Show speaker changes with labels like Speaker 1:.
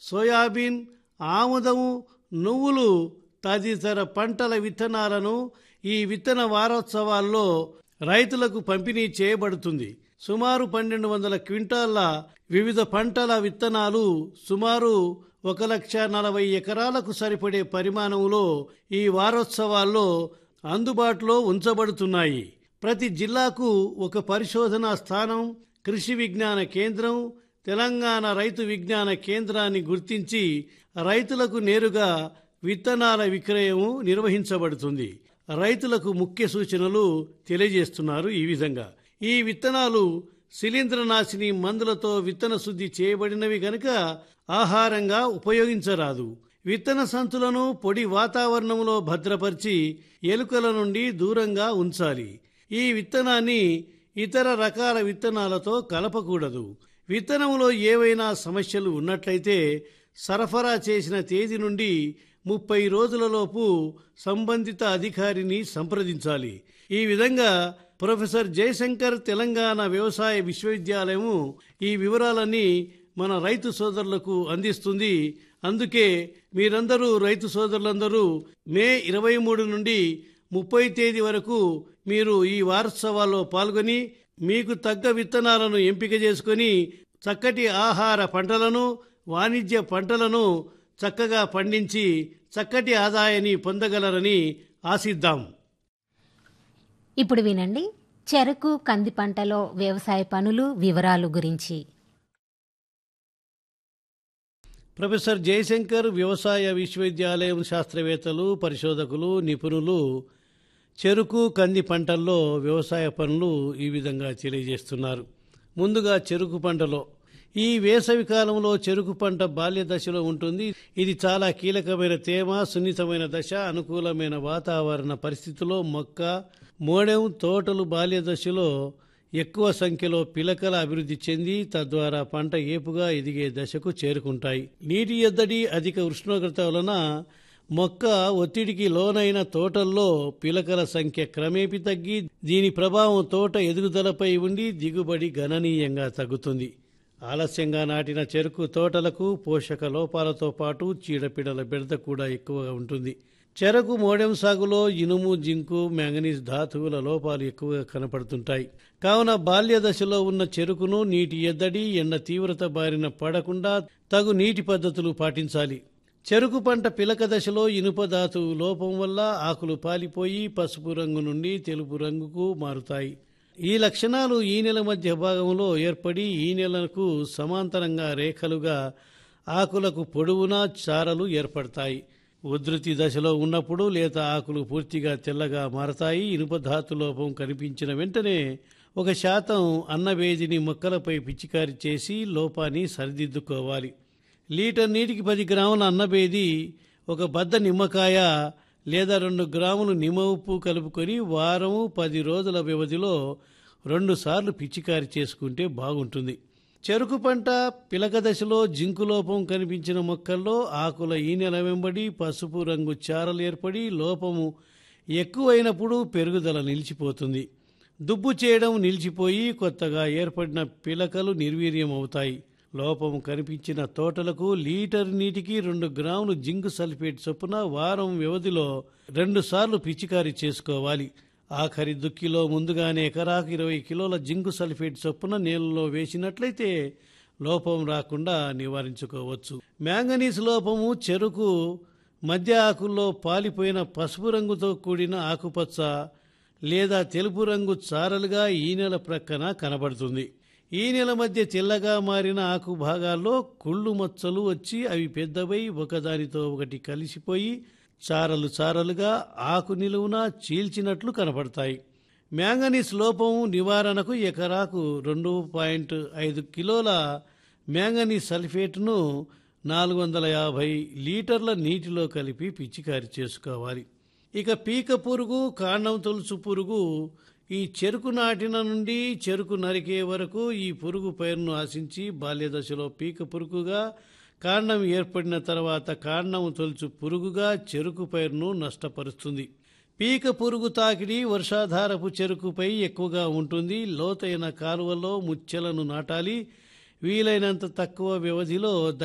Speaker 1: Soybean, ఆముదము, నువ్వులు తదితర పంటల విత్తనాలను ఈ విత్తన వారోత్సవాల్లో రైతులకు పంపిణీ చేయబడుతుంది. సుమారు 1200 క్వింటాళ్ల వివిధ పంటల విత్తనాలు సుమారు 1,40,000 ఎకరాలకు సరిపడే పరిమాణంలో ఈ వారోత్సవాల్లో అందుబాటులో ఉంచబడుతున్నాయి. ప్రతి జిల్లాకు ఒక పరిశోధనా స్థానం, కృషి విజ్ఞాన కేంద్రం, తెలంగాణ రైతు విజ్ఞాన కేంద్రాన్ని గుర్తించి రైతులకు నేరుగా విత్తనాల విక్రయం నిర్వహించబడుతుంది. రైతులకు ముఖ్య సూచనలు తెలియజేస్తున్నారు. ఈ విధంగా ఈ విత్తనాలు శిలీంద్రనాశిని మందులతో విత్తన శుద్ధి చేయబడినవి గనుక ఆహారంగా ఉపయోగించరాదు. విత్తన సంచులను పొడి వాతావరణంలో భద్రపరిచి ఎలుకల నుండి దూరంగా ఉంచాలి. ఈ విత్తనాన్ని ఇతర రకాల విత్తనాలతో కలపకూడదు. విత్తనంలో ఏవైనా సమస్యలు ఉన్నట్లయితే సరఫరా చేసిన తేదీ నుండి 30 రోజులలోపు సంబంధిత అధికారిని సంప్రదించాలి. ఈ విధంగా ప్రొఫెసర్ జయశంకర్ తెలంగాణ వ్యవసాయ విశ్వవిద్యాలయం ఈ వివరాలన్నీ మన రైతు సోదరులకు అందిస్తుంది. అందుకే మీరందరూ రైతు సోదరులందరూ మే 23 నుండి 30 తేదీ వరకు మీరు ఈ వారోత్సవాల్లో పాల్గొని మీకు తగ్గ విత్తనాలను ఎంపిక చేసుకొని చక్కటి ఆహార పంటలను, వాణిజ్య పంటలను చక్కగా పండించి చక్కటి ఆదాయాన్ని పొందగలరని ఆశిద్దాం.
Speaker 2: ఇప్పుడు వినండి చెరకు, కంది పంటలో వ్యవసాయ పనులు వివరాలు గురించి.
Speaker 1: ప్రొఫెసర్ జయశంకర్ వ్యవసాయ విశ్వవిద్యాలయం శాస్త్రవేత్తలు, పరిశోధకులు, నిపుణులు చెరుకు, కంది పంటల్లో వ్యవసాయ పనులు ఈ విధంగా తెలియజేస్తున్నారు. ముందుగా చెరుకు పంటలో ఈ వేసవి కాలంలో చెరుకు పంట బాల్య దశలో ఉంటుంది. ఇది చాలా కీలకమైన తేమ, సున్నితమైన దశ. అనుకూలమైన వాతావరణ పరిస్థితుల్లో మొక్క, మోడెం తోటలు బాల్య దశలో ఎక్కువ సంఖ్యలో పిలకల అభివృద్ధి చెంది తద్వారా పంట ఏపుగా ఎదిగే దశకు చేరుకుంటాయి. నీటి ఎద్దడి, అధిక ఉష్ణోగ్రత వలన మొక్క ఒత్తిడికి లోనైన తోటల్లో పిలకల సంఖ్య క్రమేపీ తగ్గి దీని ప్రభావం తోట ఎదుగుదలపై ఉండి దిగుబడి గణనీయంగా తగ్గుతుంది. ఆలస్యంగా నాటిన చెరుకు తోటలకు పోషక లోపాలతో పాటు చీడపీడల బెడద కూడా ఎక్కువగా ఉంటుంది. చెరకు మోడెం సాగులో ఇనుము, జింకు, మ్యాంగనీస్ ధాతువుల లోపాలు ఎక్కువగా కనపడుతుంటాయి. కావున బాల్య దశలో ఉన్న చెరుకును నీటి ఎద్దడి, ఎండ తీవ్రత బారిన పడకుండా తగు నీటి పద్ధతులు పాటించాలి. చెరుకు పంట పిలక దశలో ఇనుప ధాతువు లోపం వల్ల ఆకులు పాలిపోయి పసుపు రంగు నుండి తెలుపు రంగుకు మారుతాయి. ఈ లక్షణాలు ఈ నెల మధ్య భాగంలో ఏర్పడి ఈ నెలకు సమాంతరంగా రేఖలుగా ఆకులకు పొడవునా చారలు ఏర్పడతాయి. ఉధృతి దశలో ఉన్నప్పుడు లేత ఆకులు పూర్తిగా తెల్లగా మారతాయి. ఇనుప ధాతు లోపం కనిపించిన వెంటనే 1% అన్నబేదిని మొక్కలపై పిచికారి చేసి లోపాన్ని సరిదిద్దుకోవాలి. లీటర్ నీటికి 10 గ్రాముల అన్నబేది, ఒక బద్ద నిమ్మకాయ లేదా 2 గ్రాములు నిమ్మ ఉప్పు కలుపుకొని వారం 10 రోజుల వ్యవధిలో 2 సార్లు పిచికారి చేసుకుంటే బాగుంటుంది. చెరుకు పంట పిలక దశలో జింకు లోపం కనిపించిన మొక్కల్లో ఆకుల ఈనెల వెంబడి పసుపు రంగు చారలు ఏర్పడి లోపము ఎక్కువైనప్పుడు పెరుగుదల నిలిచిపోతుంది. దుబ్బు చేయడం నిలిచిపోయి కొత్తగా ఏర్పడిన పిలకలు నిర్వీర్యం అవుతాయి. లోపం కనిపించిన తోటలకు లీటర్ నీటికి 2 గ్రాములు జింక్ సల్ఫేట్ చొప్పున వారం వ్యవధిలో 2 సార్లు పిచికారీ చేసుకోవాలి. ఆఖరి దుక్కిలో ముందుగానే ఎకరాకు 20 కిలోల జింక్ సల్ఫేట్ చొప్పున నీళ్ళలో వేసినట్లయితే లోపం రాకుండా నివారించుకోవచ్చు. మ్యాంగనీస్ లోపము చెరుకు మధ్య ఆకుల్లో పాలిపోయిన పసుపు రంగుతో కూడిన ఆకుపచ్చ లేదా తెలుపు రంగు చారలుగా ఈ నెల ప్రక్కన కనబడుతుంది. ఈ నెల మధ్య తెల్లగా మారిన ఆకు భాగాల్లో కుళ్ళు మచ్చలు వచ్చి అవి పెద్దవై ఒకదానితో ఒకటి కలిసిపోయి చారలు చారలుగా ఆకు నిలువున చీల్చినట్లు కనపడతాయి. మ్యాంగనీస్ లోపం నివారణకు ఎకరాకు 2.5 కిలోల మ్యాంగనీస్ సల్ఫేట్ను 450 లీటర్ల నీటిలో కలిపి పిచికారి చేసుకోవాలి. ఇక పీక పురుగు, కాండం తొలుచు పురుగు ఈ చెరుకు నాటిన నుండి చెరుకు నరికే వరకు ఈ పురుగు పైరును ఆశించి బాల్యదశలో పీక పురుగుగా, కాండం ఏర్పడిన తర్వాత కాండం తొలుచు పురుగుగా చెరుకు పైరును నష్టపరుస్తుంది. పీక పురుగు తాకిడి వర్షాధారపు చెరుకుపై ఎక్కువగా ఉంటుంది. లోతైన కాలువల్లో ముచ్చెలను నాటాలి. వీలైనంత తక్కువ వ్యవధిలో